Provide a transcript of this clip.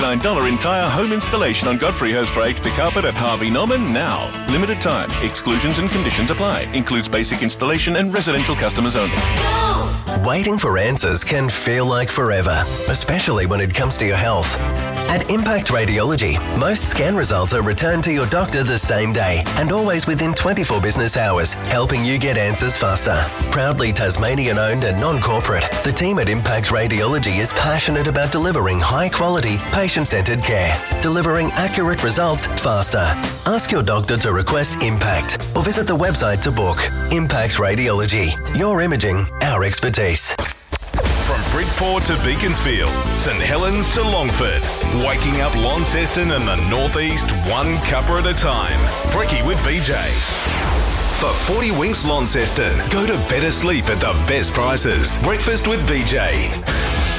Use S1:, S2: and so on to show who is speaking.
S1: $99 entire home installation on Godfrey Hurst Brakes to carpet at Harvey Norman now. Limited time. Exclusions and conditions apply. Includes basic installation and residential customers only.
S2: Waiting for answers can feel like forever, especially when it comes to your health. At Impact Radiology, most scan results are returned to your doctor the same day and always within 24 business hours, helping you get answers faster. Proudly Tasmanian-owned and non-corporate, the team at Impact Radiology is passionate about delivering high-quality, patient-centred care, delivering accurate results faster. Ask your doctor to request Impact or visit the website to book. Impact Radiology. Your imaging, our expertise.
S3: From Bridport to Beaconsfield, St Helens to Longford, waking up Launceston and the Northeast one cuppa at a time. Brekkie with BJ. For 40 Winks Launceston, go to better sleep at the best prices. Breakfast with BJ.